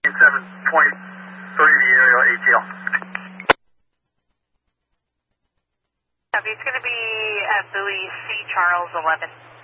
723 the aerial ATL. Copy, it's going to be at buoy C Charles 11.